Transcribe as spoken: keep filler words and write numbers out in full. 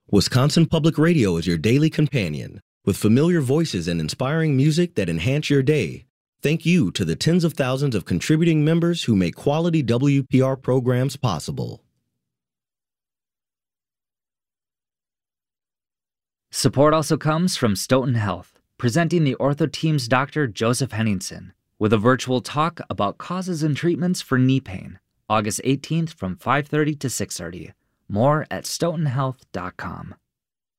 Wisconsin Public Radio is your daily companion, with familiar voices and inspiring music that enhance your day. Thank you to the tens of thousands of contributing members who make quality W P R programs possible. Support also comes from Stoughton Health, presenting the Ortho Team's Doctor Joseph Henningsen with a virtual talk about causes and treatments for knee pain, August eighteenth from five thirty to six thirty. More at stoughton health dot com.